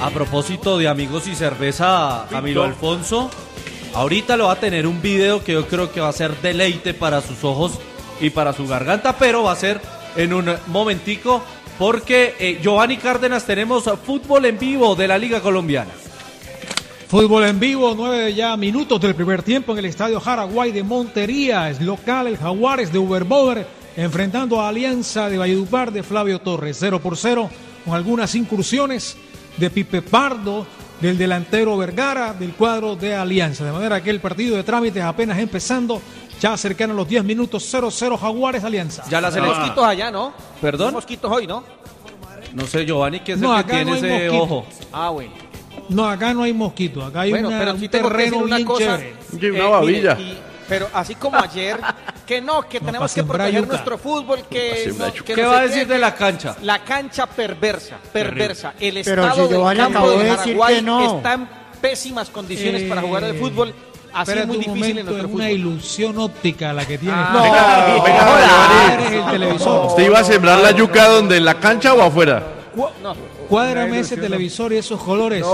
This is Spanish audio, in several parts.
A propósito de amigos y cerveza, Camilo Alfonso, ahorita lo va a tener un video que yo creo que va a ser deleite para sus ojos y para su garganta, pero va a ser en un momentico, porque Giovanni Cárdenas, tenemos fútbol en vivo de la Liga Colombiana. Fútbol en vivo, 9 ya minutos del primer tiempo en el Estadio Jaraguay de Montería. Es local el Jaguares de Uberboder enfrentando a Alianza de Valledupar de Flavio Torres. 0-0 con algunas incursiones de Pipe Pardo, del delantero Vergara, del cuadro de Alianza. De manera que el partido de trámites apenas empezando, ya cercano a los 10 minutos. 0-0 Jaguares Alianza. Ya las mosquitos allá, ¿no? ¿Perdón? Mosquitos hoy, ¿no? No sé, Giovanni, ¿qué es el que tiene ese ojo? Ah, bueno. No, acá no hay mosquito, acá hay pero un sí terreno bien cosa, chévere. Una babilla. Pero así como ayer, que tenemos que proteger nuestro fútbol, ¿qué va a decir de la cancha? La cancha perversa. El pero estado si del campo de Jaraguay no. está en pésimas condiciones para jugar al fútbol. Así es muy difícil en nuestro fútbol. Es una ilusión óptica la que tiene. Venga, el televisor. ¿Usted iba a sembrar la yuca donde, en la cancha o afuera? Cuádrame ese televisor y esos colores.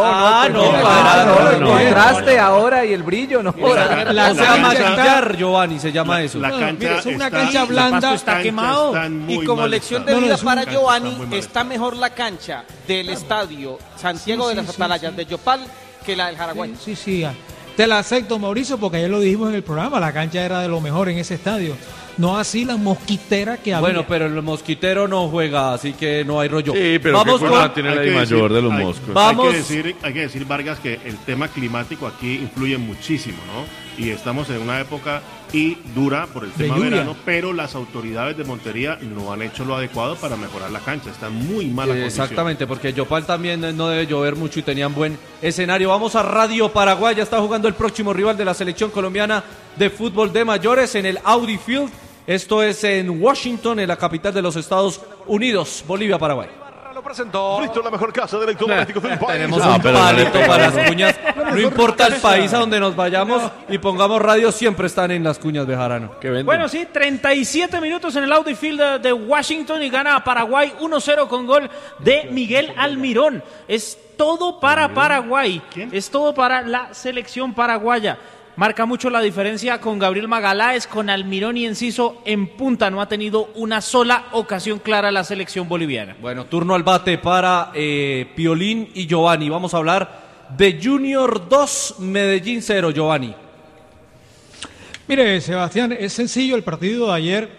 El contraste ahora y el brillo, no. La maquillar, Giovanni, se llama eso. La cancha es una cancha blanda, está quemado. Y como lección de vida para Giovanni, está mejor la cancha del estadio Santiago de las Atalayas de Yopal que la del Jaraguay. Sí. Te la acepto, Mauricio, porque ayer lo dijimos en el programa, la cancha era de lo mejor en ese estadio. No así la mosquitera que había. Bueno, pero el mosquitero no juega, así que no hay rollo. Sí, pero vamos con... tiene la mayor de los moscos. Hay que decir, Vargas, que el tema climático aquí influye muchísimo, ¿no? Y estamos en una época dura por el tema verano, pero las autoridades de Montería no han hecho lo adecuado para mejorar la cancha. Está en muy mala condición. Exactamente, porque Yopal también no debe llover mucho y tenían buen escenario. Vamos a Radio Paraguay, ya está jugando el próximo rival de la selección colombiana de fútbol de mayores en el Audi Field. Esto es en Washington, en la capital de los Estados Unidos, Bolivia-Paraguay. Lo presentó. Listo, la mejor casa de electrodomésticos del país. Tenemos un palito para las cuñas. No importa el país a donde nos vayamos y pongamos radio, siempre están en las cuñas de Jarano. Bueno, sí, 37 minutos en el Audi Field de Washington y gana a Paraguay 1-0 con gol de Miguel Almirón. Es todo para Paraguay. ¿Quién? Es todo para la selección paraguaya. Marca mucho la diferencia con Gabriel Magaláes, con Almirón y Enciso en punta. No ha tenido una sola ocasión clara la selección boliviana. Bueno, turno al bate para Piolín y Giovanni. Vamos a hablar de Junior 2, Medellín 0, Giovanni. Mire, Sebastián, es sencillo el partido de ayer,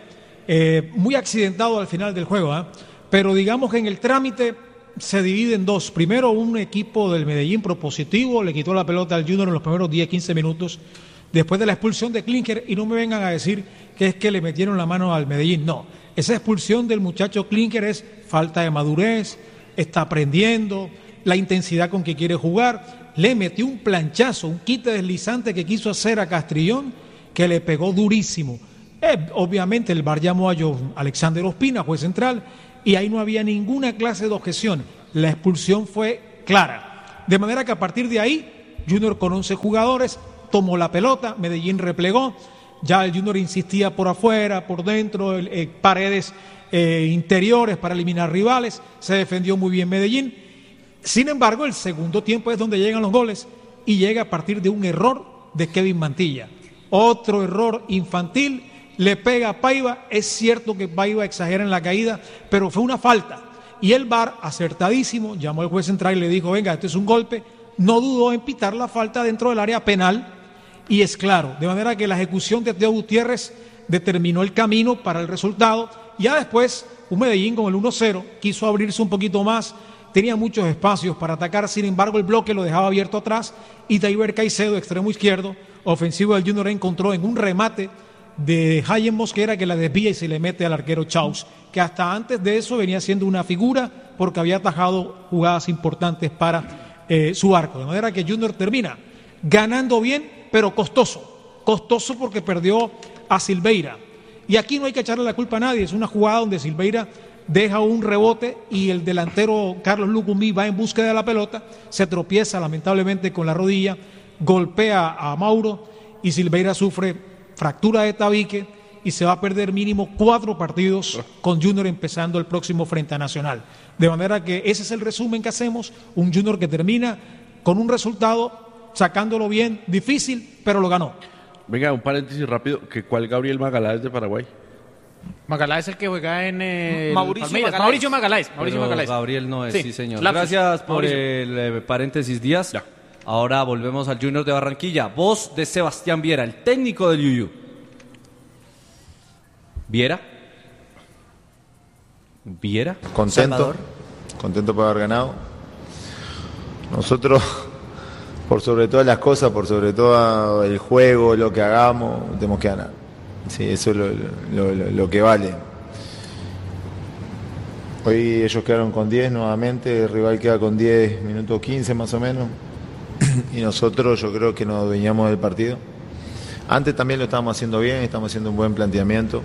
muy accidentado al final del juego, pero digamos que en el trámite se divide en dos. Primero, un equipo del Medellín propositivo, le quitó la pelota al Junior en los primeros 10-15 minutos, después de la expulsión de Klinker, y no me vengan a decir que es que le metieron la mano al Medellín. No, esa expulsión del muchacho Klinker es falta de madurez, está aprendiendo, la intensidad con que quiere jugar, le metió un planchazo, un quite deslizante que quiso hacer a Castrillón, que le pegó durísimo. Obviamente el VAR llamó a Alexander Ospina, juez central, y ahí no había ninguna clase de objeción. La expulsión fue clara. De manera que a partir de ahí, Junior con 11 jugadores tomó la pelota, Medellín replegó, ya el Junior insistía por afuera, por dentro, paredes interiores para eliminar rivales, se defendió muy bien Medellín. Sin embargo, el segundo tiempo es donde llegan los goles y llega a partir de un error de Kevin Mantilla. Otro error infantil. Le pega a Paiva, es cierto que Paiva exagera en la caída, pero fue una falta. Y el VAR, acertadísimo, llamó al juez central y le dijo, venga, este es un golpe. No dudó en pitar la falta dentro del área penal y es claro. De manera que la ejecución de Teo Gutiérrez determinó el camino para el resultado. Ya después, un Medellín con el 1-0 quiso abrirse un poquito más, tenía muchos espacios para atacar, sin embargo el bloque lo dejaba abierto atrás y Daiber Caicedo, extremo izquierdo, ofensivo del Junior, encontró en un remate de Jaime Mosquera que la desvía y se le mete al arquero Chaus, que hasta antes de eso venía siendo una figura porque había atajado jugadas importantes para su arco. De manera que Junior termina ganando bien, pero costoso porque perdió a Silveira. Y aquí no hay que echarle la culpa a nadie, es una jugada donde Silveira deja un rebote y el delantero Carlos Lucumí va en búsqueda de la pelota, se tropieza lamentablemente con la rodilla, golpea a Mauro y Silveira sufre fractura de tabique y se va a perder mínimo 4 partidos con Junior empezando el próximo frente a Nacional. De manera que ese es el resumen que hacemos, un Junior que termina con un resultado, sacándolo bien, difícil, pero lo ganó. Venga, un paréntesis rápido, ¿cuál Gabriel Magaláes de Paraguay? Magaláes es el que juega en Mauricio Magaláes. Gabriel no es, sí señor. Lapsus. Gracias por Mauricio. el paréntesis, Díaz. Ya. Ahora volvemos al Junior de Barranquilla. Voz de Sebastián Viera, el técnico del Yuyu. ¿Viera? Contento por haber ganado. Nosotros, por sobre todas las cosas, por sobre todo el juego, lo que hagamos, tenemos que ganar. Sí, eso es lo que vale. Hoy ellos quedaron con 10 nuevamente, el rival queda con 10 minutos 15 más o menos. Y nosotros yo creo que nos adueñamos del partido. Antes también lo estábamos haciendo bien, estamos haciendo un buen planteamiento.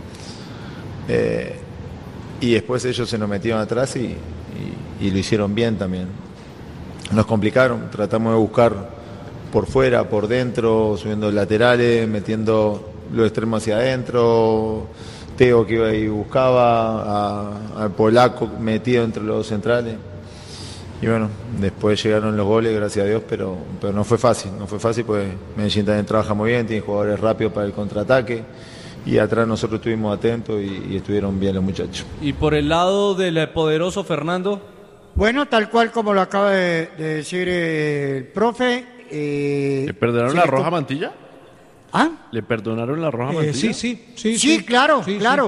Y después ellos se nos metieron atrás y lo hicieron bien también. Nos complicaron, tratamos de buscar por fuera, por dentro, subiendo laterales, metiendo los extremos hacia adentro. Teo que iba y buscaba, al polaco metido entre los dos centrales. Y bueno, después llegaron los goles, gracias a Dios, pero no fue fácil, pues Medellín también trabaja muy bien, tiene jugadores rápidos para el contraataque. Y atrás nosotros estuvimos atentos y estuvieron bien los muchachos. Y por el lado del poderoso Fernando. Bueno, tal cual como lo acaba de decir el profe. ¿Le perdonaron la roja mantilla? ¿Ah? ¿Le perdonaron la roja mantilla? Sí, claro.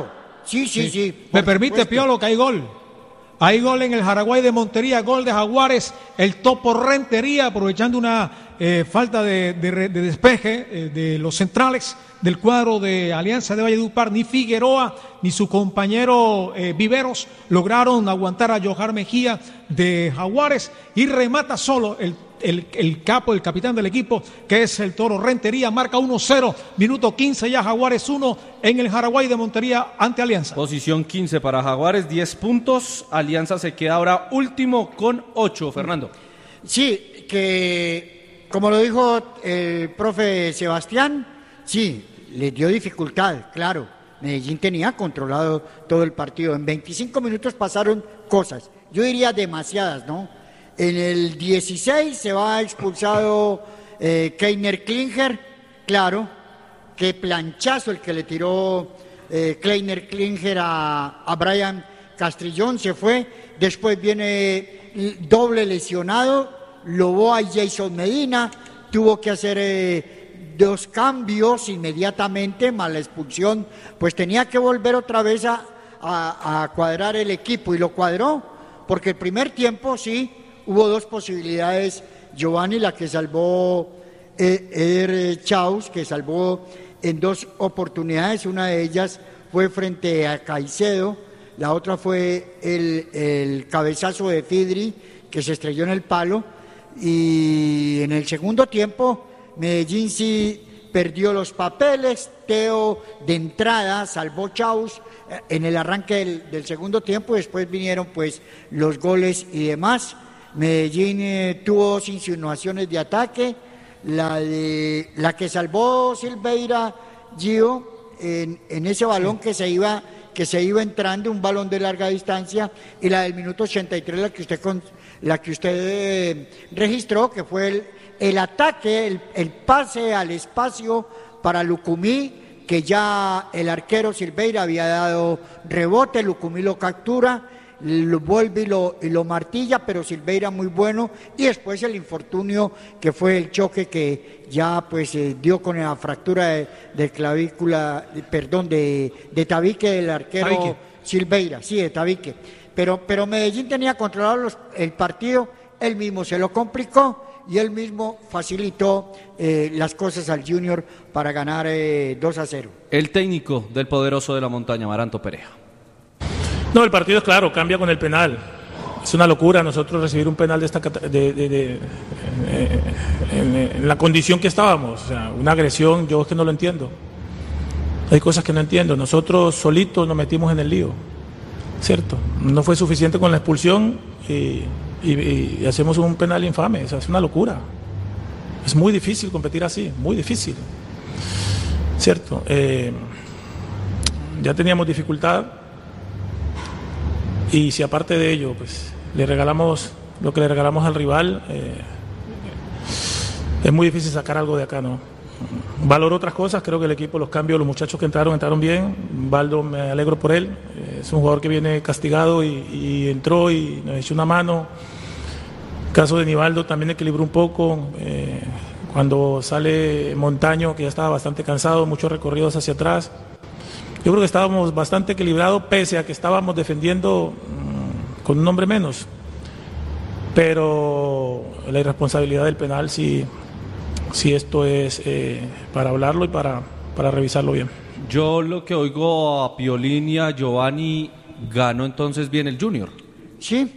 Sí. Me permite, Piolo, que hay gol. Hay gol en el Jaraguay de Montería, gol de Jaguares, el Topo Rentería, aprovechando una falta de despeje de los centrales del cuadro de Alianza de Valledupar. Ni Figueroa ni su compañero Viveros lograron aguantar a Johar Mejía de Jaguares y remata solo el capo, el capitán del equipo, que es el Toro Rentería, marca 1-0, minuto 15 ya, Jaguares 1 en el Jaraguay de Montería ante Alianza. Posición 15 para Jaguares, 10 puntos, Alianza se queda ahora último con 8, Fernando. Sí, que como lo dijo el profe Sebastián, sí, les dio dificultad, claro. Medellín tenía controlado todo el partido, en 25 minutos pasaron cosas, yo diría demasiadas, ¿no? En el 16 se va expulsado Kleiner Klinger, claro, qué planchazo el que le tiró Kleiner Klinger a Brian Castrillón, se fue, después viene doble lesionado, Loboa y Jason Medina, tuvo que hacer 2 cambios inmediatamente, más la expulsión, pues tenía que volver otra vez a cuadrar el equipo y lo cuadró, porque el primer tiempo sí, hubo 2 posibilidades, Giovanni, la que salvó Eder Chaus, que salvó en 2 oportunidades, una de ellas fue frente a Caicedo, la otra fue el cabezazo de Fidri, que se estrelló en el palo, y en el segundo tiempo Medellín sí perdió los papeles, Teo de entrada salvó Chaus en el arranque del segundo tiempo, después vinieron pues los goles y demás. Medellín tuvo 2 insinuaciones de ataque, la que salvó Silveira Gio en ese balón que se iba entrando, un balón de larga distancia, y la del minuto 83 la que usted registró, que fue el ataque, el pase al espacio para Lucumí, que ya el arquero Silveira había dado rebote, Lucumí lo captura, lo vuelve y lo martilla, pero Silveira muy bueno, y después el infortunio que fue el choque que ya pues dio con la fractura de clavícula, perdón, de tabique del arquero Tabique. Silveira, sí, de tabique, pero Medellín tenía controlado el partido, él mismo se lo complicó y él mismo facilitó las cosas al Junior para ganar 2-0. El técnico del poderoso de la montaña, Maranto Pereja. No, el partido es claro, cambia con el penal. Es una locura nosotros recibir un penal en la condición que estábamos. O sea, una agresión, yo es que no lo entiendo. Hay cosas que no entiendo. Nosotros solitos nos metimos en el lío, ¿cierto? No fue suficiente con la expulsión y hacemos un penal infame. O sea, es una locura. Es muy difícil competir así, muy difícil, ¿cierto? ya teníamos dificultad y si aparte de ello pues le regalamos lo que le regalamos al rival, es muy difícil sacar algo de acá, ¿no? Valoro otras cosas, creo que el equipo, los cambios, los muchachos que entraron bien. Baldo, me alegro por él, es un jugador que viene castigado y entró y nos echó una mano. El caso de Nivaldo también equilibró un poco, cuando sale Montaño, que ya estaba bastante cansado, muchos recorridos hacia atrás. Yo creo que estábamos bastante equilibrados, pese a que estábamos defendiendo con un hombre menos. Pero la irresponsabilidad del penal sí esto es para hablarlo y para revisarlo bien. Yo lo que oigo a Piolín y a Giovanni, ganó entonces bien el Junior. Sí,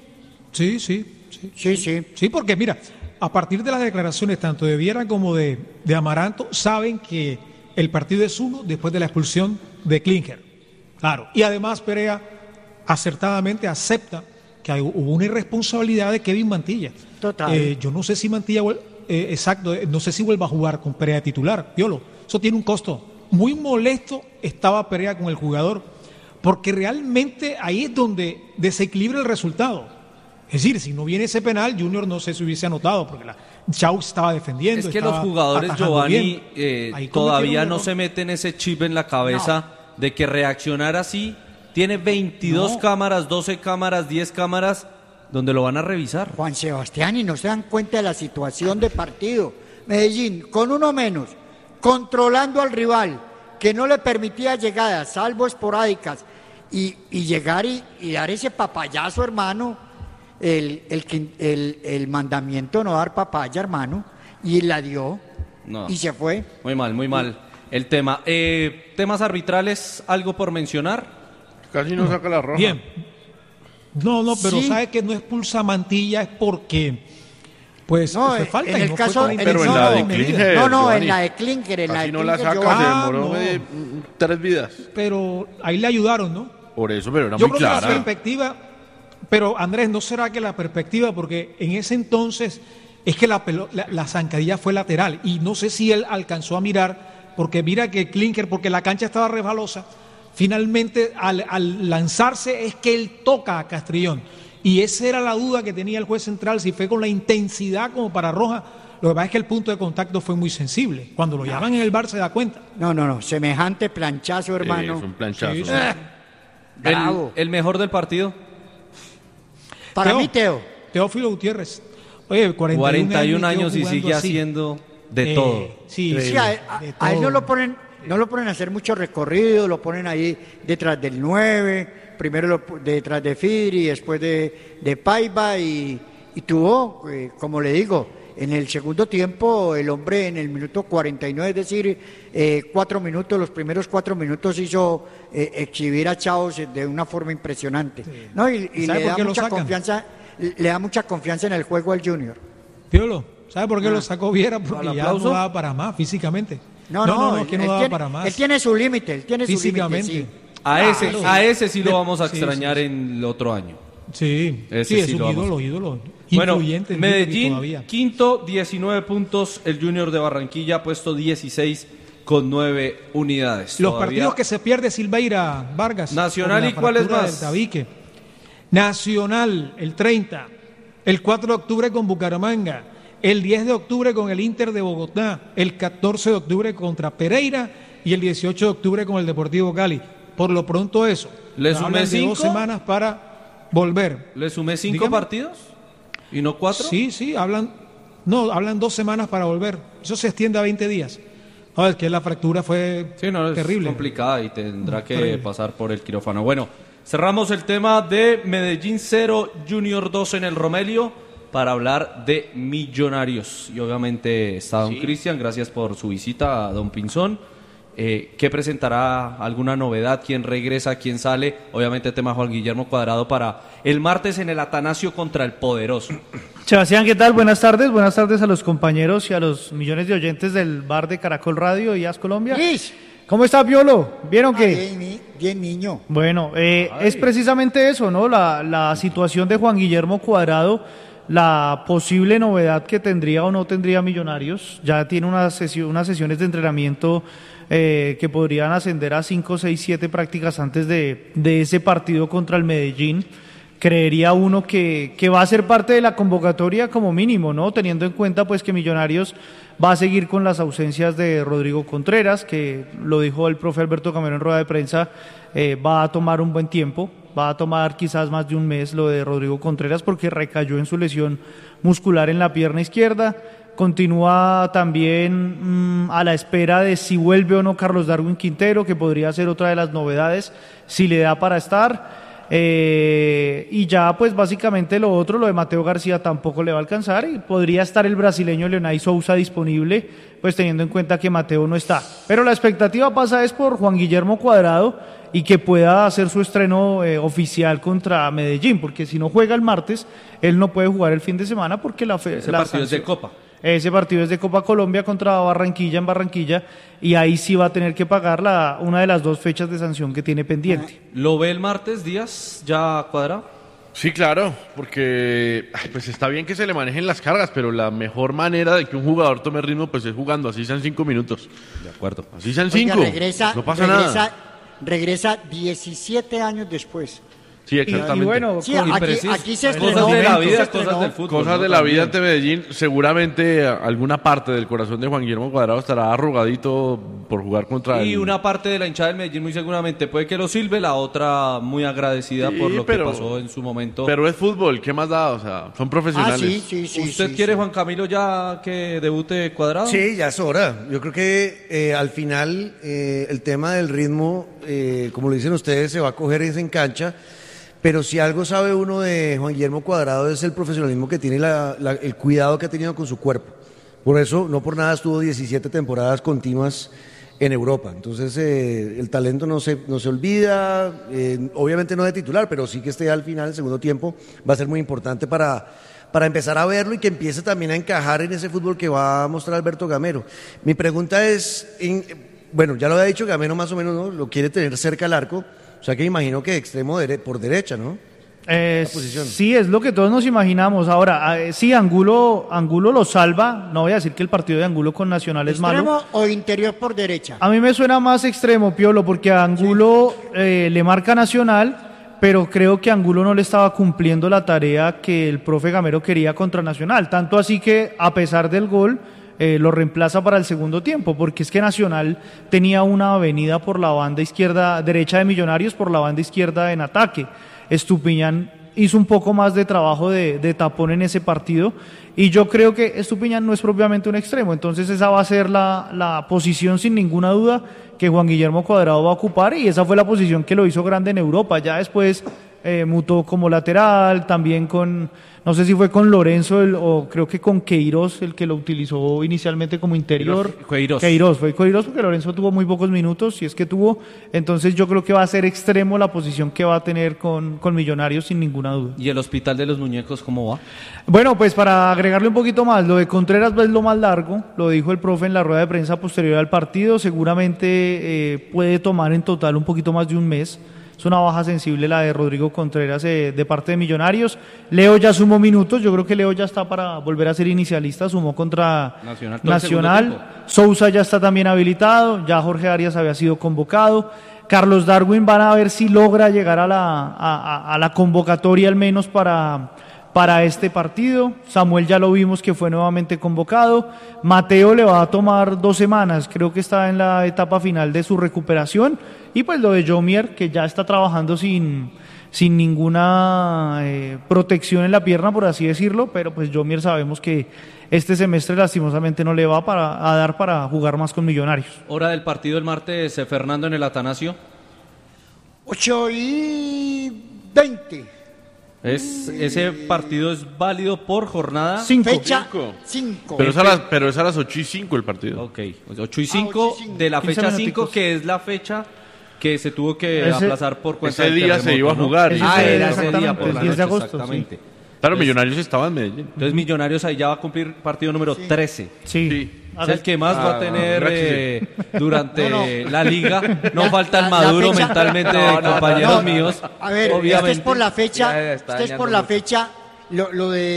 porque mira, a partir de las declaraciones tanto de Viera como de Amaranto, saben que el partido es uno después de la expulsión de Klinger. Claro, y además Perea acertadamente acepta que hubo una irresponsabilidad de Kevin Mantilla. Total. Yo no sé si Mantilla no sé si vuelva a jugar con Perea titular, Piolo. Eso tiene un costo. Muy molesto estaba Perea con el jugador, porque realmente ahí es donde desequilibra el resultado. Es decir, si no viene ese penal, Junior no sé si hubiese anotado, porque Chaux estaba defendiendo. Es que los jugadores, Giovanni, todavía no se meten ese chip en la cabeza de que reaccionar así, tiene 22 cámaras, 12 cámaras, 10 cámaras, donde lo van a revisar. Juan Sebastián, y no se dan cuenta de la situación de partido. Medellín, con uno menos, controlando al rival, que no le permitía llegadas, salvo esporádicas, y llegar y dar ese papayazo, hermano, el mandamiento no dar papaya, hermano, y la dio, y se fue. Muy mal el tema. Temas arbitrales, ¿algo por mencionar? Casi no saca la roja. Bien. No, pero sabe que no expulsa a Mantilla es porque pues fue falta. En el caso, pero en la de Klinger. En la de Klinger, Casi no la saca, se demoró 3 vidas. Pero ahí le ayudaron, ¿no? Por eso, pero era yo muy creo clara. Que la perspectiva, pero Andrés, ¿no será que la perspectiva, porque en ese entonces es que la zancadilla fue lateral y no sé si él alcanzó a mirar, porque mira que Klinger, porque la cancha estaba resbalosa, finalmente al lanzarse es que él toca a Castrillón, y esa era la duda que tenía el juez central, si fue con la intensidad como para roja. Lo que pasa es que el punto de contacto fue muy sensible. Cuando lo llaman en el VAR se da cuenta. No, semejante planchazo, hermano. Es un planchazo. Sí. Bravo. ¿El mejor del partido? Para mí, Teófilo Gutiérrez. Oye, 41 años y sigue haciendo de todo. Sí, a él no lo ponen a hacer mucho recorrido, lo ponen ahí detrás del 9, primero detrás de Fidri, después de Paiva y tuvo, como le digo, en el segundo tiempo el hombre en el minuto 49, es decir, 4 minutos, los primeros 4 minutos hizo exhibir a Chaos de una forma impresionante. Sí. ¿No? Y le da mucha confianza, en el juego al Junior. Piolo, ¿sabe por qué lo sacó Viera? Porque ya no daba para más físicamente. No, es que no daba para más. Él tiene su límite, físicamente. Sí. A ese sí lo vamos a extrañar en el otro año. Sí, es un ídolo. Bueno, Medellín, quinto, 19 puntos. El Junior de Barranquilla, puesto 16 con 9 unidades. Los partidos que se pierde Silveira Vargas. Nacional, ¿y cuáles más? Nacional, el 30. El 4 de octubre con Bucaramanga. El 10 de octubre con el Inter de Bogotá. El 14 de octubre contra Pereira. Y el 18 de octubre con el Deportivo Cali. Por lo pronto eso. ¿Le sumé 5? 2 semanas para volver. ¿Le sumé 5 partidos? ¿Y no 4? Sí, hablan 2 semanas para volver. Eso se extiende a 20 días. No, es que la fractura fue terrible. Es complicada y tendrá que pasar por el quirófano. Bueno, cerramos el tema de Medellín 0, Junior 2 en el Romelio para hablar de Millonarios. Y obviamente está don Cristian, gracias por su visita a don Pinzón. ¿Qué presentará? ¿Alguna novedad? ¿Quién regresa? ¿Quién sale? Obviamente tema Juan Guillermo Cuadrado para el martes en el Atanasio contra el Poderoso. Sebastián, ¿qué tal? Buenas tardes a los compañeros y a los millones de oyentes del bar de Caracol Radio y AS Colombia. Luis. ¿Cómo está, Piolo? ¿Vieron qué? Bien, niño. Bueno, es precisamente eso, ¿no? La situación de Juan Guillermo Cuadrado, la posible novedad que tendría o no tendría Millonarios. Ya tiene unas sesiones de entrenamiento que podrían ascender a 5, 6, 7 prácticas antes de ese partido contra el Medellín. Creería uno que va a ser parte de la convocatoria como mínimo, ¿no? Teniendo en cuenta pues que Millonarios va a seguir con las ausencias de Rodrigo Contreras, que lo dijo el profe Alberto Gamero en rueda de prensa, va a tomar un buen tiempo, va a tomar quizás más de un mes lo de Rodrigo Contreras porque recayó en su lesión muscular en la pierna izquierda. Continúa también a la espera de si vuelve o no Carlos Darwin Quintero, que podría ser otra de las novedades, si le da para estar. Y ya pues básicamente lo de Mateo García tampoco le va a alcanzar y podría estar el brasileño Leonay Sousa disponible, pues teniendo en cuenta que Mateo no está. Pero la expectativa pasa es por Juan Guillermo Cuadrado y que pueda hacer su estreno oficial contra Medellín, porque si no juega el martes, él no puede jugar el fin de semana porque ese partido es de Copa. Ese partido es de Copa Colombia contra Barranquilla en Barranquilla y ahí sí va a tener que pagar una de las 2 fechas de sanción que tiene pendiente. ¿Lo ve el martes, Díaz, ya Cuadrado? Sí, claro, porque pues está bien que se le manejen las cargas, pero la mejor manera de que un jugador tome ritmo pues es jugando, así sean 5 minutos. De acuerdo. Así sean 5, no pasa nada. Regresa 17 años después. Sí, exactamente. Y bueno, sí, aquí se estrenó. Cosas de la vida, cosas del fútbol. Cosas de la vida ante Medellín. Seguramente alguna parte del corazón de Juan Guillermo Cuadrado estará arrugadito por jugar contra él. Y una parte de la hinchada del Medellín muy seguramente puede que lo silbe, la otra muy agradecida por lo que pasó en su momento. Pero es fútbol, ¿qué más da? O sea, son profesionales. ¿Usted quiere, Juan Camilo, ya que debute Cuadrado? Sí, ya es hora. Yo creo que al final el tema del ritmo, como lo dicen ustedes, se va a coger en cancha. Pero si algo sabe uno de Juan Guillermo Cuadrado es el profesionalismo que tiene, el cuidado que ha tenido con su cuerpo. Por eso, no por nada estuvo 17 temporadas continuas en Europa. Entonces, el talento no se olvida, obviamente no de titular, pero sí que esté al final, el segundo tiempo, va a ser muy importante para empezar a verlo y que empiece también a encajar en ese fútbol que va a mostrar Alberto Gamero. Mi pregunta es, bueno, ya lo había dicho Gamero más o menos, ¿no? Lo quiere tener cerca al arco. O sea que imagino que extremo por derecha, ¿no? Sí, es lo que todos nos imaginamos. Ahora, sí, Angulo lo salva. No voy a decir que el partido de Angulo con Nacional es malo. ¿Extremo o interior por derecha? A mí me suena más extremo, Piolo, porque a Angulo le marca Nacional, pero creo que Angulo no le estaba cumpliendo la tarea que el profe Gamero quería contra Nacional. Tanto así que, a pesar del gol, lo reemplaza para el segundo tiempo, porque es que Nacional tenía una avenida por la banda derecha de Millonarios, por la banda izquierda en ataque. Estupiñán hizo un poco más de trabajo de tapón en ese partido y yo creo que Estupiñán no es propiamente un extremo, entonces esa va a ser la posición sin ninguna duda que Juan Guillermo Cuadrado va a ocupar y esa fue la posición que lo hizo grande en Europa. Ya después mutó como lateral, también no sé si fue con Lorenzo o creo que con Queiroz, el que lo utilizó inicialmente como interior. Queiroz porque Lorenzo tuvo muy pocos minutos, si es que tuvo, entonces yo creo que va a ser extremo la posición que va a tener con Millonarios sin ninguna duda. ¿Y el Hospital de los Muñecos cómo va? Bueno, pues para agregarle un poquito más, lo de Contreras es lo más largo, lo dijo el profe en la rueda de prensa posterior al partido, seguramente puede tomar en total un poquito más de un mes. Es una baja sensible la de Rodrigo Contreras de parte de Millonarios. Leo ya sumó minutos, yo creo que Leo ya está para volver a ser inicialista, sumó contra Nacional. Sousa ya está también habilitado, ya Jorge Arias había sido convocado. Carlos Darwin van a ver si logra llegar a la convocatoria al menos para este partido. Samuel ya lo vimos que fue nuevamente convocado. Mateo le va a tomar 2 semanas, creo que está en la etapa final de su recuperación. Y pues lo de Jomier, que ya está trabajando sin ninguna protección en la pierna, por así decirlo, pero pues Jomier sabemos que este semestre lastimosamente no le va a dar para jugar más con Millonarios. Hora del partido el martes, Fernando, en el Atanasio. 8:20. Ese partido es válido por jornada 5. Fecha 5. Pero es a las 8:05 el partido. Ok, 8:05 de la fecha 5, que es la fecha que se tuvo que aplazar por cuenta del terremoto. Ese día se iba a jugar. Era ese día por la 10 de noche, agosto, exactamente. Sí. Claro, Millonarios estaba en Medellín. Entonces Millonarios ahí ya va a cumplir partido número 13. Sí. Es el que más va a tener durante la liga. No falta el maduro mentalmente de compañeros míos. A ver, obviamente. Este es por la fecha. Lo de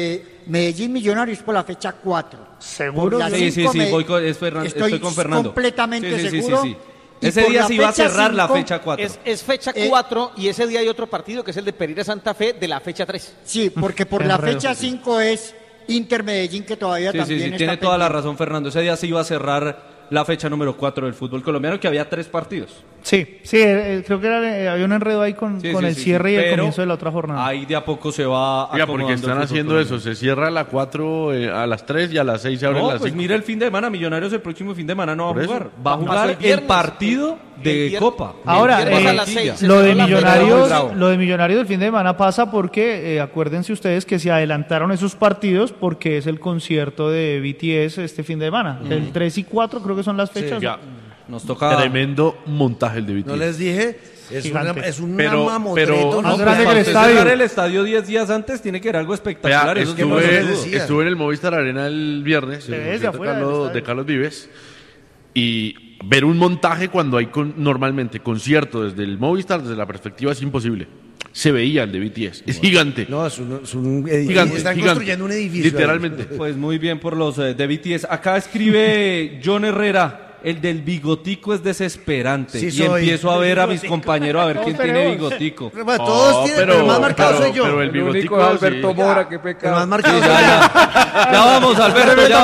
Medellín Millonarios por la fecha 4. ¿Seguro? Sí, voy con, estoy con Fernando. Completamente seguro. Sí. Ese día se iba a cerrar la fecha 4. Es fecha 4 y ese día hay otro partido que es el de Pereira Santa Fe de la fecha 3. Sí, porque por la fecha 5 es Inter Medellín, que todavía también está tiene toda la pendiente. razón, Fernando. Ese día se iba a cerrar la fecha número 4 del fútbol colombiano, que había 3 partidos. Sí, creo que había un enredo ahí con el cierre y el comienzo de la otra jornada. Ahí de a poco se va acomodando. Porque están haciendo eso, se cierra a las 4, a las 3 y a las 6 se abre las 5. Pues mira el fin de semana, Millonarios el próximo fin de semana no va a jugar. Va a Pasó jugar el viernes, el partido de Copa. Ahora, lo de Millonarios del fin de semana pasa porque, acuérdense ustedes que se adelantaron esos partidos porque es el concierto de BTS este fin de semana. El 3 y 4 creo que son las fechas. Sí, ya. Nos toca tremendo montaje el de BTS. No les dije, es un pero no, cerrar el estadio 10 días antes tiene que ser algo espectacular. Estuve en el Movistar Arena el viernes, de Carlos Vives, y ver un montaje cuando hay normalmente concierto desde el Movistar, desde la perspectiva, es imposible. Se veía el de BTS, es gigante. No, es un edificio. Están construyendo un edificio. Literalmente. Pues muy bien por los de BTS. Acá escribe John Herrera. El del bigotico es desesperante. Sí, empiezo a ver a mis compañeros a ver quién tiene bigotico. Todos tienen, pero el más marcado soy yo. Pero el bigotico es Alberto Mora, qué pecado. El más marcado soy yo. Ya vamos, Alberto, ya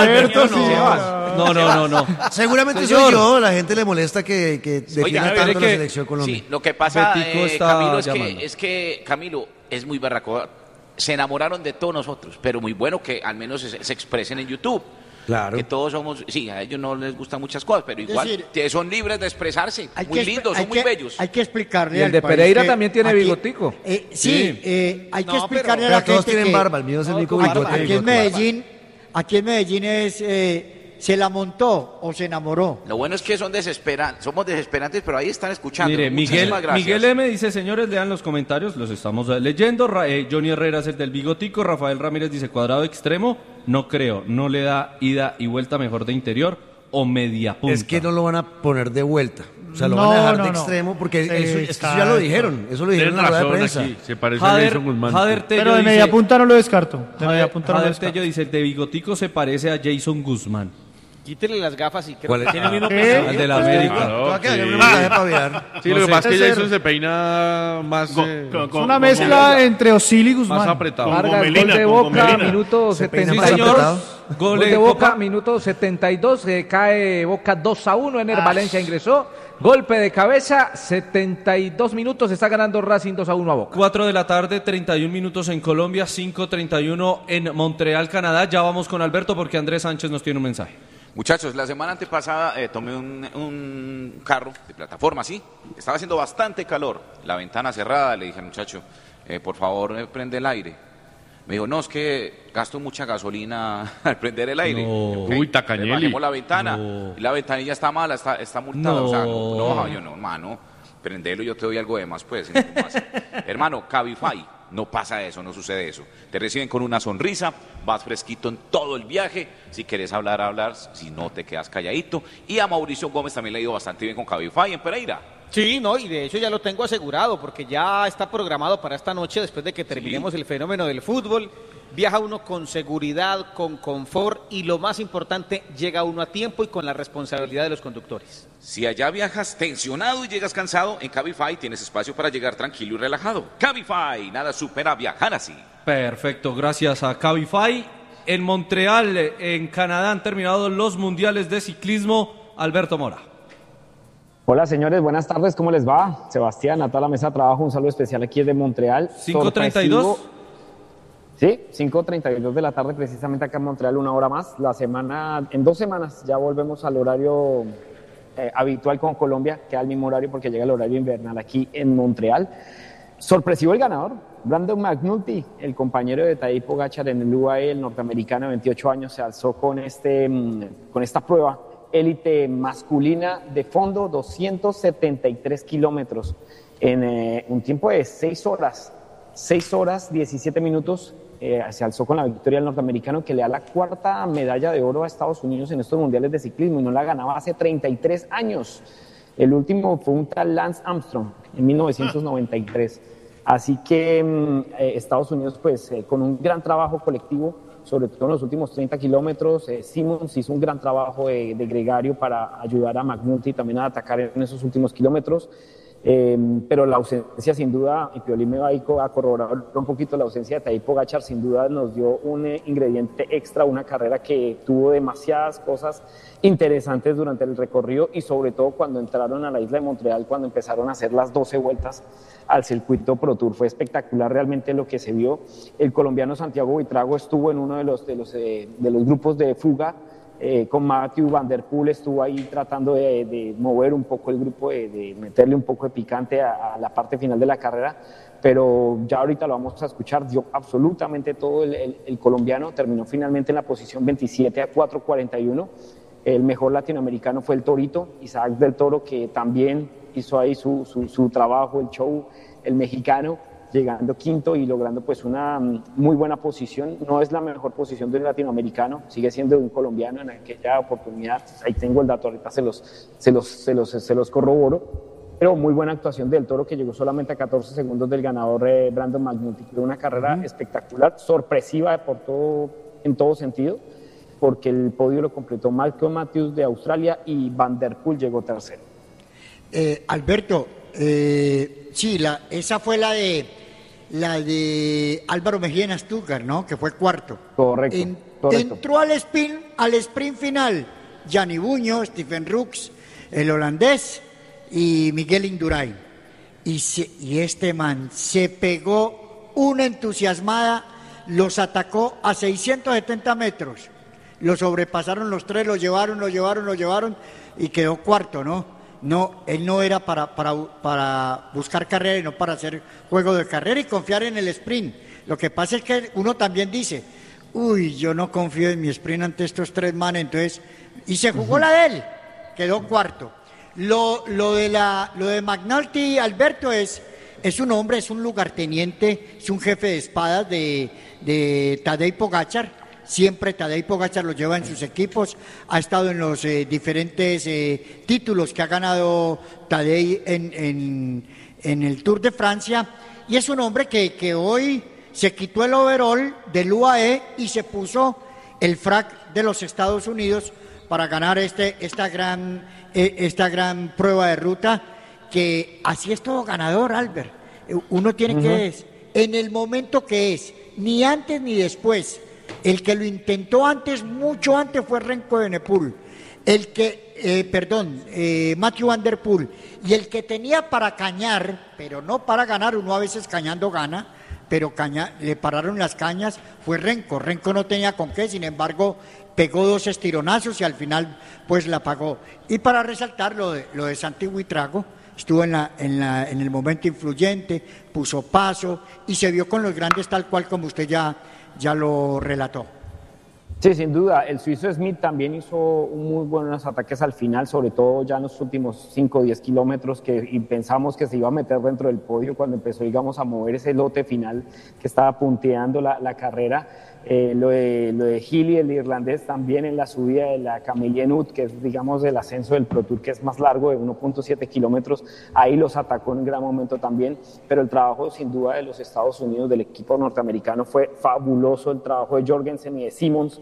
vamos. No. Seguramente soy yo. La gente le molesta que defienda tanto la selección colombiana. Sí, lo que pasa, Camilo, es que Camilo es muy berraco. Se enamoraron de todos nosotros, pero muy bueno que al menos se expresen en YouTube. Claro. Que todos somos, sí, a ellos no les gustan muchas cosas, pero igual son libres de expresarse. Muy lindos, son muy bellos. Hay que explicarle y el de Pereira también tiene bigotico. Hay que explicarle a la gente todos tienen barba, el mío es el único bigote. Aquí en Medellín es se la montó o se enamoró. Lo bueno es que somos desesperantes, pero ahí están escuchando. Mire, Miguel M dice, señores, lean los comentarios, los estamos leyendo. Johnny Herrera es el del bigotico. Rafael Ramírez dice, cuadrado extremo, no creo, no le da ida y vuelta, mejor de interior o media punta. Es que no lo van a poner de vuelta. O sea, lo van a dejar de extremo porque eso ya lo dijeron. Eso lo dijeron en la rueda de prensa. Aquí. Se parece a Jason Guzmán. Pero de media punta no lo descarto. Jader Tello dice, el de bigotico se parece a Jason Guzmán. Quítele las gafas y creo que tiene el mismo peso. Al de la América. Sí, lo que pasa es que Jason se peina más... Es una mezcla entre Osil y Guzmán. Más apretado. Vargas, gol de Boca, minuto 72. Gol de Boca, minuto 72. Cae Boca 2-1. Ener Valencia ingresó. Golpe de cabeza, 72 minutos. Está ganando Racing 2-1 a Boca. 4 de la tarde, 31 minutos en Colombia, 5:31 en Montreal, Canadá. Ya vamos con Alberto porque Andrés Sánchez nos tiene un mensaje. Muchachos, la semana antepasada tomé un carro de plataforma, ¿sí? Estaba haciendo bastante calor, la ventana cerrada, le dije al muchacho, por favor, prende el aire. Me dijo, no, es que gasto mucha gasolina al prender el aire. No. Okay. Uy, tacañeli. Bajemos la ventana, y la ventanilla está mala, está multada. O sea, yo no, hermano, prendelo, yo te doy algo de más, pues. Hermano, Cabify. No pasa eso, no sucede eso. Te reciben con una sonrisa, vas fresquito en todo el viaje. Si quieres hablar, si no te quedas calladito. Y a Mauricio Gómez también le ha ido bastante bien con Cabify en Pereira. Sí, no, y de hecho ya lo tengo asegurado porque ya está programado para esta noche después de que terminemos el fenómeno del fútbol. Viaja uno con seguridad, con confort y lo más importante, llega uno a tiempo y con la responsabilidad de los conductores. Si allá viajas tensionado y llegas cansado, en Cabify tienes espacio para llegar tranquilo y relajado. Cabify, nada supera viajar así. Perfecto, gracias a Cabify. En Montreal, en Canadá, han terminado los mundiales de ciclismo. Alberto Mora. Hola señores, buenas tardes, ¿cómo les va? Sebastián, a toda la mesa de trabajo, un saludo especial aquí de Montreal. 5:32. Sí, 5:32 de la tarde, precisamente acá en Montreal, una hora más. En 2 semanas ya volvemos al horario habitual con Colombia, que al mismo horario porque llega el horario invernal aquí en Montreal. Sorpresivo el ganador, Brandon McNulty, el compañero de Tadej Pogačar en el UAE, el norteamericano de 28 años, se alzó con esta prueba élite masculina de fondo, 273 kilómetros, en un tiempo de 6 horas, 17 minutos, se alzó con la victoria del norteamericano que le da la 4ª medalla de oro a Estados Unidos en estos mundiales de ciclismo y no la ganaba hace 33 años. El último fue un tal Lance Armstrong en 1993. Así que Estados Unidos, pues con un gran trabajo colectivo, sobre todo en los últimos 30 kilómetros, Simmons hizo un gran trabajo de gregario para ayudar a McNulty también a atacar en esos últimos kilómetros. Pero la ausencia sin duda, y Piolín me va a corroborar un poquito, la ausencia de Tadej Pogačar sin duda nos dio un ingrediente extra, una carrera que tuvo demasiadas cosas interesantes durante el recorrido y sobre todo cuando entraron a la isla de Montreal, cuando empezaron a hacer las 12 vueltas al circuito Pro Tour. Fue espectacular realmente lo que se vio. El colombiano Santiago Buitrago estuvo en uno de los grupos de fuga, con Mathieu Van Der Poel estuvo ahí tratando de mover un poco el grupo, de meterle un poco de picante a la parte final de la carrera, pero ya ahorita lo vamos a escuchar, dio absolutamente todo el colombiano, terminó finalmente en la posición 27 a 4:41, el mejor latinoamericano fue el Torito, Isaac del Toro, que también hizo ahí su trabajo, el show, el mexicano, llegando quinto y logrando pues una muy buena posición. No es la mejor posición de un latinoamericano, sigue siendo de un colombiano en aquella oportunidad. Ahí tengo el dato, ahorita se los corroboro. Pero muy buena actuación del Toro, que llegó solamente a 14 segundos del ganador Brandon McNulty. Fue una carrera espectacular, sorpresiva en todo sentido, porque el podio lo completó Malcolm Matthews de Australia y Van Der Poel llegó tercero. Alberto, sí, esa fue la de Álvaro Mejía en Stuttgart, ¿no? Que fue cuarto. Correcto. Entró al sprint final Gianni Buño, Stephen Rooks, el holandés y Miguel Indurain. Y este man se pegó una entusiasmada, los atacó a 670 metros. Lo sobrepasaron los tres, lo llevaron y quedó cuarto, ¿no? No, él no era para buscar carrera y no para hacer juego de carrera y confiar en el sprint. Lo que pasa es que uno también dice, yo no confío en mi sprint ante estos tres manes, entonces, y se jugó la de él, quedó cuarto. Lo de McNulty, Alberto, es un hombre, es un lugarteniente, es un jefe de espadas de Tadej Pogačar. Siempre Tadej Pogačar lo lleva en sus equipos, ha estado en los diferentes títulos que ha ganado Tadej en el Tour de Francia, y es un hombre que hoy se quitó el overall del UAE y se puso el frac de los Estados Unidos para ganar esta gran prueba de ruta, que así es todo ganador, Albert. Uno tiene que en el momento que es, ni antes ni después. El que lo intentó mucho antes fue Remco Evenepoel, Mathieu Van Der Poel, y el que tenía para cañar, pero no para ganar, uno a veces cañando gana, pero le pararon las cañas, fue Remco. Remco no tenía con qué, sin embargo, pegó 2 estironazos y al final pues la pagó. Y para resaltar lo de Santi Buitrago, estuvo en el momento influyente, puso paso y se vio con los grandes tal cual como usted ya lo relató. Sí, sin duda. El suizo Smith también hizo muy buenos ataques al final, sobre todo ya en los últimos 5 o 10 kilómetros, y pensamos que se iba a meter dentro del podio cuando empezó, digamos, a mover ese lote final que estaba punteando la carrera. Lo de Healy, el irlandés, también en la subida de la Camelienut, que es, digamos, el ascenso del Pro Tour, que es más largo, de 1.7 kilómetros, ahí los atacó en un gran momento también, pero el trabajo sin duda de los Estados Unidos, del equipo norteamericano, fue fabuloso. El trabajo de Jorgensen y de Simmons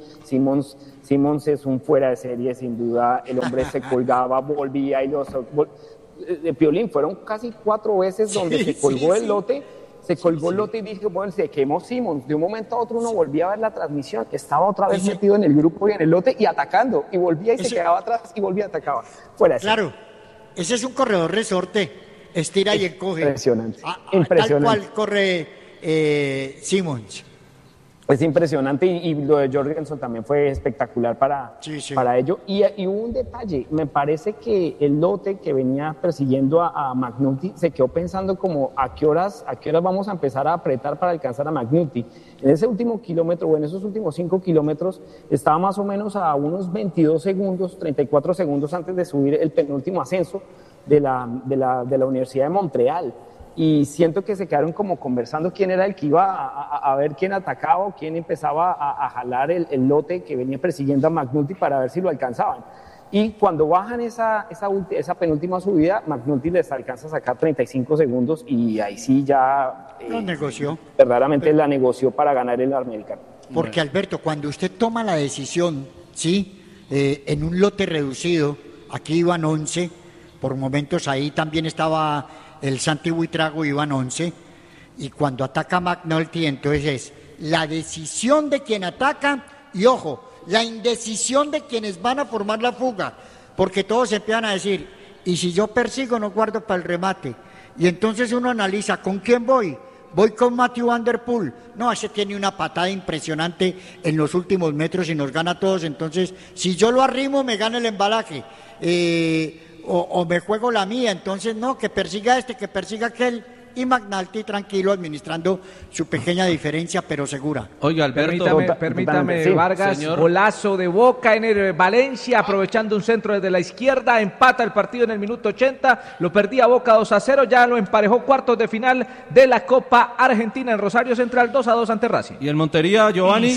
es un fuera de serie, sin duda. El hombre se colgaba, volvía y de Piolín, fueron casi 4 veces donde se colgó el lote. Se colgó el lote y dije, bueno, se quemó Simmons. De un momento a otro uno volvía a ver la transmisión, estaba otra vez metido en el grupo y en el lote y atacando, y volvía y se quedaba atrás y volvía y atacaba. Claro, ese es un corredor resorte, estira y encoge. Impresionante. Tal cual corre Simmons. Es impresionante, y lo de Jorgensen también fue espectacular para ello. Y hubo un detalle, me parece que el lote que venía persiguiendo a McNulty se quedó pensando como a qué horas vamos a empezar a apretar para alcanzar a McNulty. En ese último kilómetro, o en esos últimos 5 kilómetros, estaba más o menos a unos 22 segundos, 34 segundos antes de subir el penúltimo ascenso de la Universidad de Montreal. Y siento que se quedaron como conversando quién era el que iba a ver quién atacaba o quién empezaba a jalar el lote que venía persiguiendo a McNulty para ver si lo alcanzaban. Y cuando bajan esa penúltima subida, McNulty les alcanza a sacar 35 segundos y ahí sí ya lo negoció. Verdaderamente la negoció para ganar el americano. Porque Alberto, cuando usted toma la decisión, ¿sí? En un lote reducido, aquí iban 11, por momentos ahí también estaba el Santi Buitrago, iban 11, y cuando ataca McNulty, entonces es la decisión de quien ataca y, ojo, la indecisión de quienes van a formar la fuga, porque todos empiezan a decir, y si yo persigo no guardo para el remate, y entonces uno analiza, ¿con quién voy? Voy con Matthew Van Der Poel. No, ese tiene una patada impresionante en los últimos metros y nos gana a todos, entonces si yo lo arrimo me gana el embalaje, o me juego la mía, entonces no, que persiga este, que persiga aquel. Y McNulty tranquilo administrando su pequeña diferencia, pero segura. Oiga, Alberto, permítame sí, Vargas, señor. Golazo de Boca en el Valencia, aprovechando un centro desde la izquierda, empata el partido en el minuto 80, lo perdía Boca 2-0, ya lo emparejó cuartos de final de la Copa Argentina en Rosario Central, 2-2 ante Racing. ¿Y el Montería, Giovanni?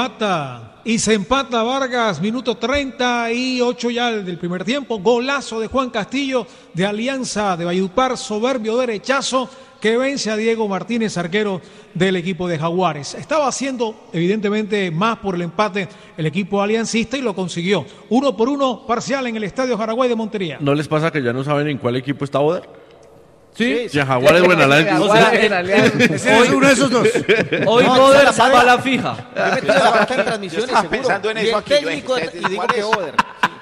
Y se empata Vargas, minuto 38 ya del primer tiempo, golazo de Juan Castillo de Alianza de Valledupar, soberbio derechazo que vence a Diego Martínez, arquero del equipo de Jaguares. Estaba haciendo evidentemente más por el empate el equipo aliancista y lo consiguió. 1-1 parcial en el Estadio Jaraguay de Montería. ¿No les pasa que ya no saben en cuál equipo está Boder? Sí, ya Jaguares Buenalianza. Hoy uno de esos dos. Hoy Boder va a la fija. Yo me estoy la en transmisiones, estaba pensando en eso aquí. Técnico, y digo que Boder.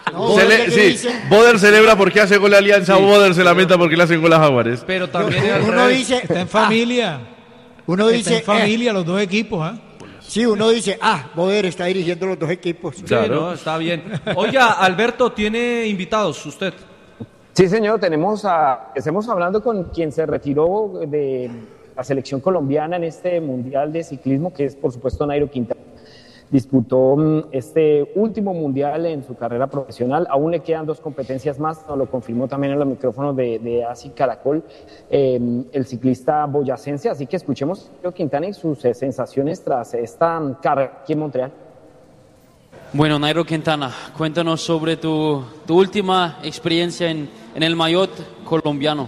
Boder celebra porque hace gol la Alianza, Boder se lamenta porque le hacen gol a Jaguares. Pero también uno dice, está en familia. Uno dice, está en familia los dos equipos, ¿eh? Sí, uno dice, Boder está dirigiendo los dos equipos. Claro, sí, no, está bien. Oiga, Alberto, ¿tiene invitados usted? Sí, señor, estamos hablando con quien se retiró de la selección colombiana en este Mundial de Ciclismo, que es, por supuesto, Nairo Quintana. Disputó este último mundial en su carrera profesional, aún le quedan 2 competencias más, nos lo confirmó también en los micrófonos de ASI Caracol, el ciclista boyacense, así que escuchemos a Quintana y sus sensaciones tras esta carrera aquí en Montreal. Bueno, Nairo Quintana, cuéntanos sobre tu última experiencia en el maillot colombiano.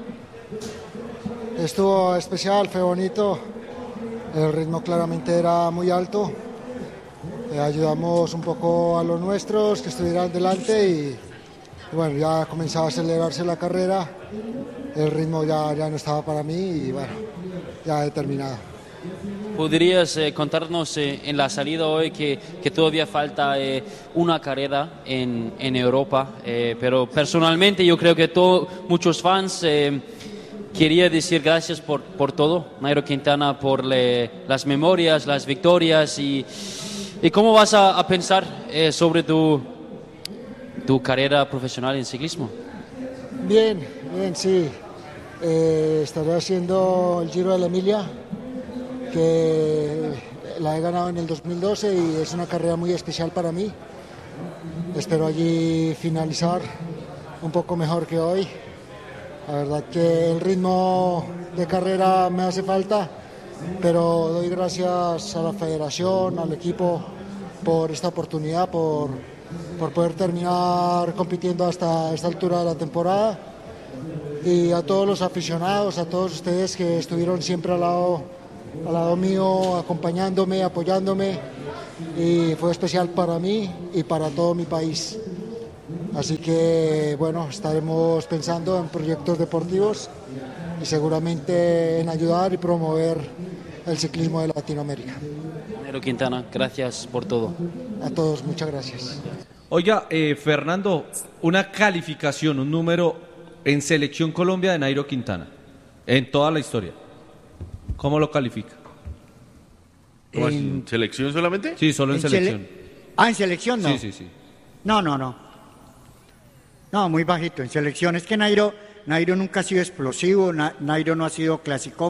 Estuvo especial, fue bonito, el ritmo claramente era muy alto. Ayudamos un poco a los nuestros que estuvieran delante y bueno, ya comenzaba a acelerarse la carrera, el ritmo ya no estaba para mí y bueno, ya he terminado. ¿Podrías contarnos en la salida hoy que todavía falta una carrera en Europa? Pero personalmente yo creo que muchos fans quería decir gracias por todo, Nairo Quintana, por las memorias, las victorias ¿Y cómo vas a pensar sobre tu carrera profesional en ciclismo? Bien, sí. Estaré haciendo el Giro de la Emilia, que la he ganado en el 2012 y es una carrera muy especial para mí. Espero allí finalizar un poco mejor que hoy. La verdad que el ritmo de carrera me hace falta, pero doy gracias a la federación, al equipo por esta oportunidad, por poder terminar compitiendo hasta esta altura de la temporada, y a todos los aficionados, a todos ustedes que estuvieron siempre al lado mío, acompañándome, apoyándome, y fue especial para mí y para todo mi país. Así que bueno, estaremos pensando en proyectos deportivos y seguramente en ayudar y promover el ciclismo de Latinoamérica. Nairo Quintana, gracias por todo. A todos, muchas gracias. Oiga, Fernando, una calificación, un número en Selección Colombia de Nairo Quintana, en toda la historia. ¿Cómo lo califica? ¿En selección solamente? Sí, solo en selección. ¿En selección no? Sí. No, muy bajito en selección. Es que Nairo nunca ha sido explosivo, Nairo no ha sido clasicómano.